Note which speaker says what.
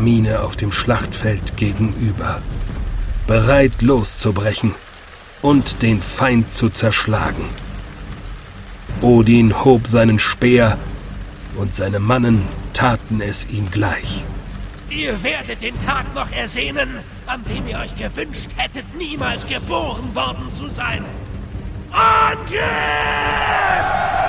Speaker 1: Mine auf dem Schlachtfeld gegenüber, bereit loszubrechen und den Feind zu zerschlagen. Odin hob seinen Speer und seine Mannen taten es ihm gleich.
Speaker 2: Ihr werdet den Tag noch ersehnen, an dem ihr euch gewünscht hättet, niemals geboren worden zu sein. Angriff!